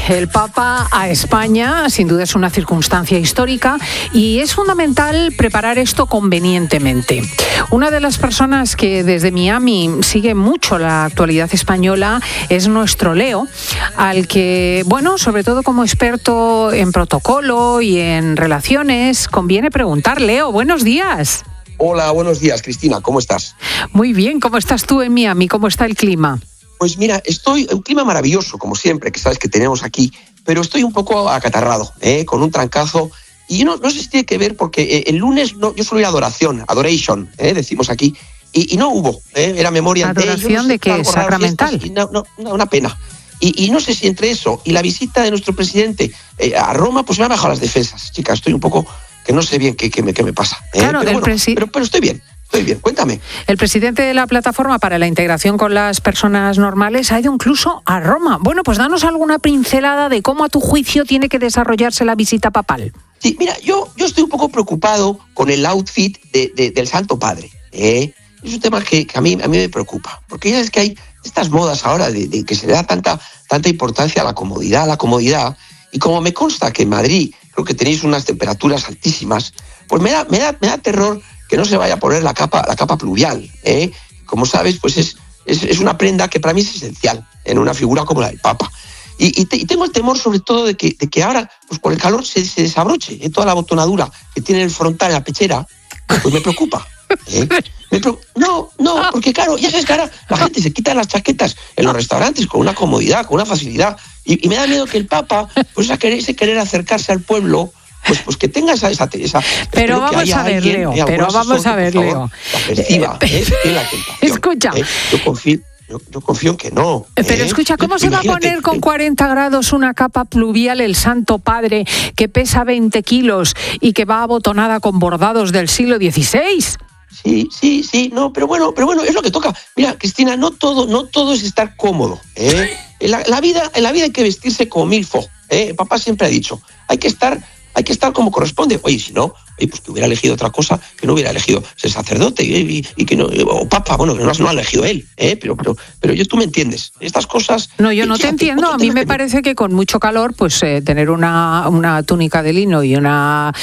el Papa a España, sin duda es una circunstancia histórica y es fundamental preparar esto convenientemente. Una de las personas que desde Miami sigue mucho la actualidad española es nuestro Leo, al que, bueno, sobre todo como experto en protocolo y en relaciones, conviene preguntar. Leo, buenos días. Hola, buenos días, Cristina, ¿cómo estás? Muy bien, ¿cómo estás tú en Miami? ¿Cómo está el clima? Pues mira, estoy en un clima maravilloso, como siempre, que sabes que tenemos aquí, pero estoy un poco acatarrado, con un trancazo. Y no sé si tiene que ver porque el lunes yo suelo ir a adoration, decimos aquí, y no hubo, era memoria. ¿Adoración de qué? ¿Sacramental? Una pena. Y no sé si entre eso y la visita de nuestro presidente a Roma, pues me han bajado las defensas. Chica, estoy un poco que no sé bien qué me pasa. Claro, pero estoy bien. Cuéntame. El presidente de la Plataforma para la Integración con las Personas Normales ha ido incluso a Roma. Bueno, pues danos alguna pincelada de cómo a tu juicio tiene que desarrollarse la visita papal. Sí, mira, yo estoy un poco preocupado con el outfit del Santo Padre. Es un tema que a mí me preocupa, porque ya es que hay estas modas ahora de que se le da tanta importancia a la comodidad, y como me consta que en Madrid creo que tenéis unas temperaturas altísimas, pues me da terror que no se vaya a poner la capa pluvial. Como sabes, pues es una prenda que para mí es esencial en una figura como la del Papa. Y tengo el temor sobre todo de que ahora, pues con el calor se desabroche toda la botonadura que tiene el frontal en la pechera, pues me preocupa. No, porque claro, ya sabes que ahora la gente se quita las chaquetas en los restaurantes con una comodidad, con una facilidad, y me da miedo que el Papa, pues ese querer acercarse al pueblo, pues que tenga esa pero vamos a ver, Leo, la perciba, tiene la tentación. Escucha. Yo confío en que no. Pero escucha, ¿cómo se va a poner con 40 grados una capa pluvial el Santo Padre que pesa 20 kilos y que va abotonada con bordados del siglo XVI? Sí, no, pero bueno, es lo que toca. Mira, Cristina, no todo es estar cómodo. En la vida hay que vestirse como milfo. Papá siempre ha dicho, hay que estar como corresponde. Oye, si no, pues que hubiera elegido otra cosa, que no hubiera elegido ser sacerdote y que no, o papa, bueno, que no ha elegido él, pero tú me entiendes. Estas cosas. No, yo no te entiendo. A mí me parece que con mucho calor, pues tener una túnica de lino y una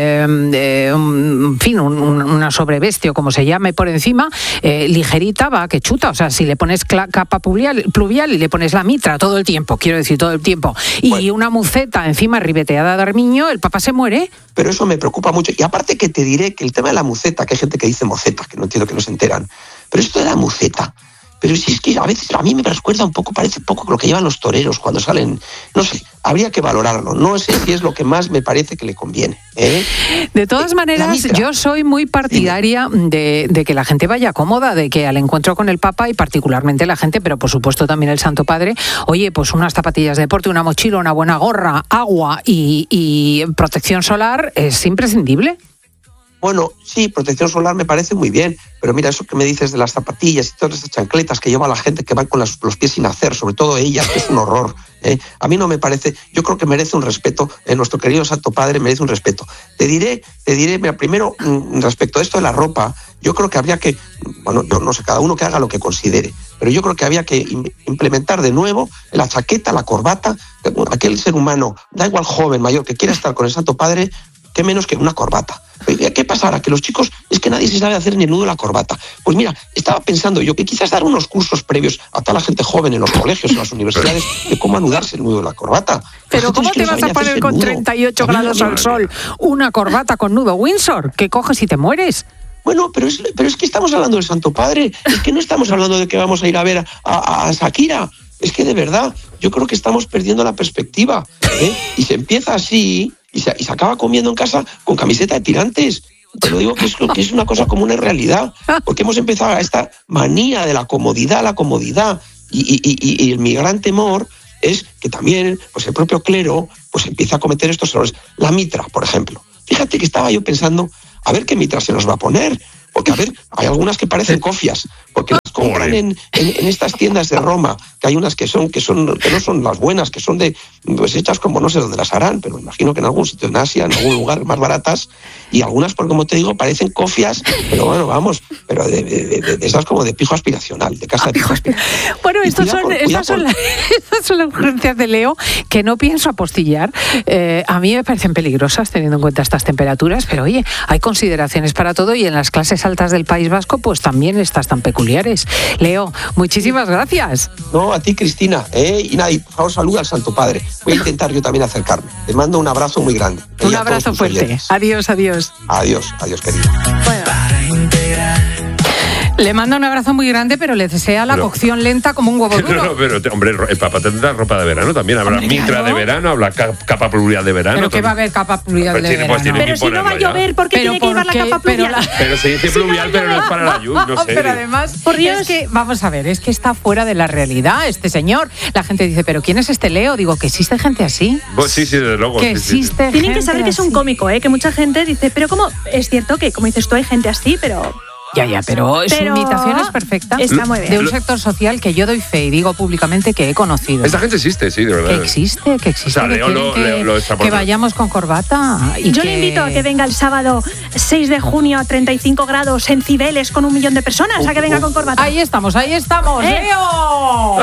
sobreveste o como se llame por encima, ligerita, va que chuta. O sea, si le pones capa pluvial y le pones la mitra todo el tiempo, y una muceta encima ribeteada de armiño, el Papa se muere. Pero eso me preocupa mucho. Y aparte que te diré que el tema de la muceta, que hay gente que dice moceta, que no entiendo, que no se enteran, pero esto de la muceta, pero si es que a veces a mí me recuerda un poco, parece un poco lo que llevan los toreros cuando salen, no sé, habría que valorarlo, no sé si es lo que más me parece que le conviene. De todas maneras, yo soy muy partidaria de que la gente vaya cómoda, de que al encuentro con el Papa y particularmente la gente, pero por supuesto también el Santo Padre, oye, pues unas zapatillas de deporte, una mochila, una buena gorra, agua y protección solar es imprescindible. Bueno, sí, protección solar me parece muy bien, pero mira, eso que me dices de las zapatillas y todas esas chancletas que lleva la gente que van con los pies sin hacer, sobre todo ellas, que es un horror. A mí no me parece, yo creo que merece un respeto, nuestro querido Santo Padre merece un respeto. Te diré, mira, primero, respecto a esto de la ropa, yo creo que habría que, bueno, yo no sé, cada uno que haga lo que considere, pero yo creo que había que implementar de nuevo la chaqueta, la corbata, aquel ser humano, da igual joven, mayor, que quiera estar con el Santo Padre, qué menos que una corbata. ¿Qué pasa ahora? Que los chicos, es que nadie se sabe hacer ni el nudo de la corbata. Pues mira, estaba pensando yo que quizás dar unos cursos previos a toda la gente joven en los colegios, en las universidades, de cómo anudarse el nudo de la corbata. Pero ¿cómo te vas a poner con 38 grados al sol una corbata con nudo Windsor? ¿Qué coges y te mueres? Bueno, pero es que estamos hablando del Santo Padre, es que no estamos hablando de que vamos a ir a ver a Shakira. Es que de verdad, yo creo que estamos perdiendo la perspectiva, y se empieza así y se acaba comiendo en casa con camiseta de tirantes. Te lo digo que es una cosa como una realidad, porque hemos empezado a esta manía de la comodidad, y mi gran temor es que también pues el propio clero pues empieza a cometer estos errores. La mitra, por ejemplo. Fíjate que estaba yo pensando, a ver qué mitra se nos va a poner, porque a ver, hay algunas que parecen cofias, porque las compran en estas tiendas de Roma, que hay unas que no son las buenas, que son pues hechas como no sé dónde las harán, pero me imagino que en algún sitio en Asia, en algún lugar más baratas, y algunas, porque como te digo, parecen cofias, pero bueno, vamos, pero de esas como de pijo aspiracional, de casa de pijo aspiracional. Bueno, estas son las urgencias de Leo, que no pienso apostillar. A mí me parecen peligrosas teniendo en cuenta estas temperaturas, pero oye, hay consideraciones para todo, y en las clases altas del País Vasco pues también estas tan peculiares. Leo, muchísimas gracias. No, a ti, Cristina, y nada, y por favor saluda al Santo Padre. Voy a intentar yo también acercarme. Te mando un abrazo muy grande. Un abrazo fuerte. Oyentes. Adiós. Adiós, querido. Bueno. Le manda un abrazo muy grande, pero le desea la cocción lenta como un huevo duro. No, pero, hombre, el Papa tendrá ropa de verano también. Habrá mitra de verano, habrá capa pluvial de verano. ¿Pero qué va a haber capa pluvial de verano? Pero si no va a llover, ¿por qué tiene que llevar la capa pluvial? Pero se dice pluvial, pero no es para la lluvia, no sé. Pero además, por Dios, es que, vamos a ver, es que está fuera de la realidad este señor. La gente dice, ¿pero quién es este Leo? Digo, que existe gente así. Pues sí, desde luego. Que existe gente. Tienen que saber que es un cómico, que mucha gente dice, pero ¿cómo? Es cierto que, como dices tú, hay gente así, pero... Ya, pero su imitación es perfecta. Está muy bien. De un sector social que yo doy fe y digo públicamente que he conocido. Esta gente existe, sí, de verdad. Que existe. O sea, que vayamos con corbata. Y yo le invito a que venga el sábado 6 de junio a 35 grados en Cibeles con 1 millón de personas, a que venga con corbata. Ahí estamos, Leo.